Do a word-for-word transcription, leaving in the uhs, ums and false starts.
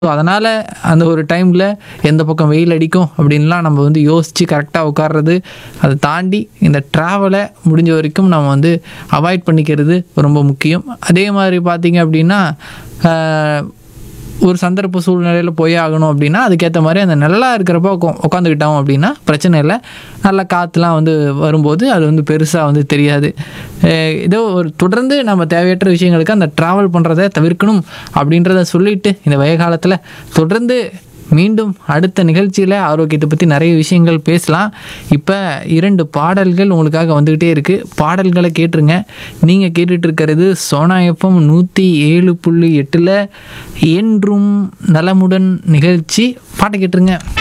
So அதனால் அந்த ஒரு டைமில் எந்த பக்கம் வெயில் அடிக்கும் அப்படின்லாம் நம்ம வந்து யோசித்து கரெக்டாக உட்கார்றது, அதை தாண்டி இந்த ட்ராவலை முடிஞ்ச வரைக்கும் நம்ம வந்து அவாய்ட் பண்ணிக்கிறது ரொம்ப முக்கியம். அதே மாதிரி பார்த்திங்க அப்படின்னா ஒரு சந்தர்ப்ப சூழ்நிலையில் போய் ஆகணும் அப்படின்னா அதுக்கேற்ற மாதிரி அந்த நல்லா இருக்கிறப்ப உட்கா உட்காந்துக்கிட்டோம் அப்படின்னா பிரச்சனை இல்லை. நல்ல காற்றுலாம் வந்து வரும்போது அது வந்து பெருசாக வந்து தெரியாது. ஏதோ ஒரு தொடர்ந்து நம்ம தேவையற்ற விஷயங்களுக்கு அந்த ட்ராவல் பண்ணுறதை தவிர்க்கணும் அப்படின்றத சொல்லிவிட்டு இந்த வெய காலத்தில் தொடர்ந்து மீண்டும் அடுத்த நிகழ்ச்சியில் ஆரோக்கியத்தை பற்றி நிறைய விஷயங்கள் பேசலாம். இப்போ இரண்டு பாடல்கள் உங்களுக்காக வந்துக்கிட்டே இருக்குது. பாடல்களை கேட்டுருங்க. நீங்கள் கேட்டுட்டு இருக்கிறது சோனா எஃப்எம் நூற்றி ஏழு புள்ளி எட்டில் என்றும் நலமுடன் நிகழ்ச்சி. பாட்டை கேட்டுருங்க.